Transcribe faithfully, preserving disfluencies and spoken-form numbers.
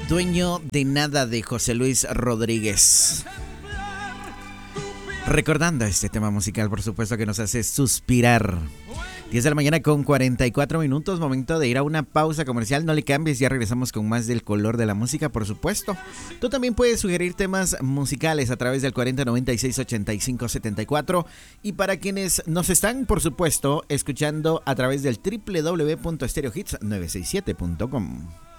Dueño de nada de José Luis Rodríguez. Recordando este tema musical, por supuesto, que nos hace suspirar. diez de la mañana con cuarenta y cuatro minutos, momento de ir a una pausa comercial. No le cambies, ya regresamos con más del color de la música, por supuesto. Tú también puedes sugerir temas musicales a través del cuarenta noventa y seis ochenta y cinco setenta y cuatro. Y para quienes nos están, por supuesto, escuchando a través del doble u doble u doble u punto stereo hits novecientos sesenta y siete punto com.